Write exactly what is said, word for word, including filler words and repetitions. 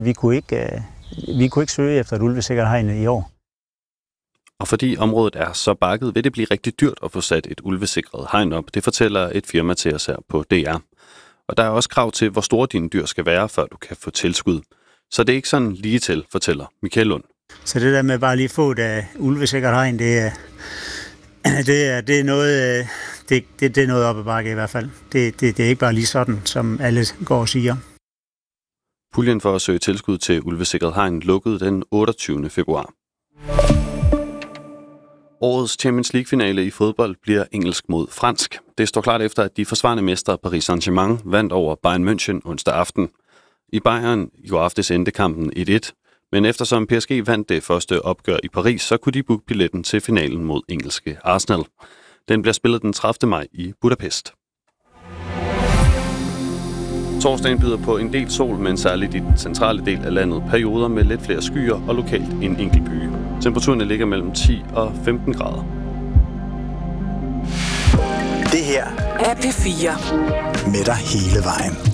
Vi kunne ikke, vi kunne ikke søge efter et ulvesikkert hegn i år. Og fordi området er så bakket, vil det blive rigtig dyrt at få sat et ulvesikret hegn op. Det fortæller et firma til os her på D R. Og der er også krav til, hvor store dine dyr skal være, før du kan få tilskud. Så det er ikke sådan lige til, fortæller Michael Lund. Så det der med bare lige at få et uh, ulvesikkert hegn, det er, det er, det er noget, det, det, det er noget op ad bakke i hvert fald. Det, det, det er ikke bare lige sådan, som alle går og siger. Puljen for at søge tilskud til ulvesikret hegn lukkede den otteogtyvende februar. Årets Champions League-finale i fodbold bliver engelsk mod fransk. Det står klart efter, at de forsvarende mestre Paris Saint-Germain vandt over Bayern München onsdag aften. I Bayern i går aftes endte kampen et et, men eftersom P S G vandt det første opgør i Paris, så kunne de booke billetten til finalen mod engelske Arsenal. Den bliver spillet den tredivte maj i Budapest. Torsdagen byder på en del sol, men særligt i den centrale del af landet perioder med lidt flere skyer og lokalt en enkelt byge. Temperaturen ligger mellem ti og femten grader. Det her er P fire med dig hele vejen.